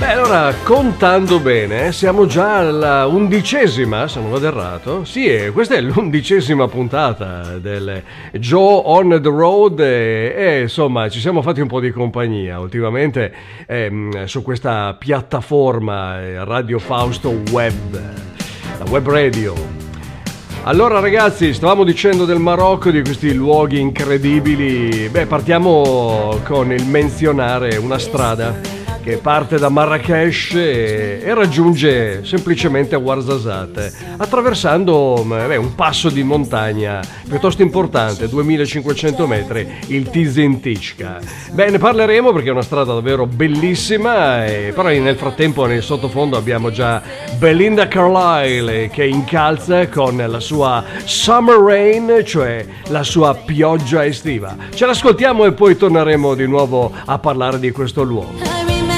Allora, contando bene, siamo già alla 11ª, se non vado errato. Sì, questa è l'11ª puntata del Joe on the Road e insomma ci siamo fatti un po' di compagnia ultimamente su questa piattaforma Radio Fausto Web, la web radio. Allora ragazzi, stavamo dicendo del Marocco, di questi luoghi incredibili. Partiamo con il menzionare una strada che parte da Marrakech e raggiunge semplicemente Ouarzazate, attraversando un passo di montagna piuttosto importante, 2500 metri, il Tizi Ticca. Ne parleremo perché è una strada davvero bellissima, però nel frattempo nel sottofondo abbiamo già Belinda Carlisle che incalza con la sua Summer Rain, cioè la sua pioggia estiva. Ce l'ascoltiamo e poi torneremo di nuovo a parlare di questo luogo.